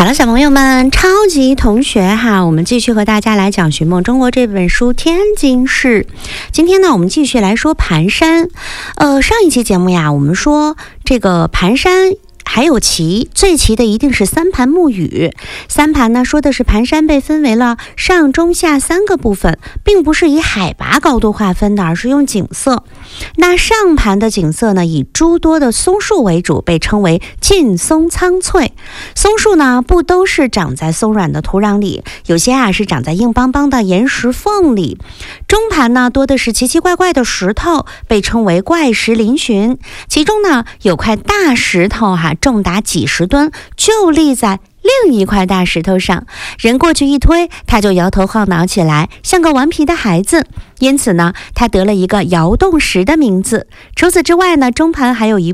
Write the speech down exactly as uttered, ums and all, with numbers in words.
好了，小朋友们，超级同学哈，我们继续和大家来讲《寻梦中国》这本书天津市。今天呢，我们继续来说盘山。呃，上一期节目呀，我们说这个盘山还有奇，最奇的一定是三盘木语。三盘呢，说的是盘山被分为了上中下三个部分，并不是以海拔高度划分的，而是用景色。那上盘的景色呢，以诸多的松树为主，被称为劲松苍翠。松树呢，不都是长在松软的土壤里，有些啊是长在硬邦邦的岩石缝里。中盘呢，多的是奇奇怪怪的石头，被称为怪石嶙峋。其中呢，有块大石头哈、啊，重达几十吨，就立在另一块大石头上，人过去一推，它就摇头晃脑起来，像个顽皮的孩子。因此呢，它得了一个摇动石的名字。除此之外呢，中盘还有一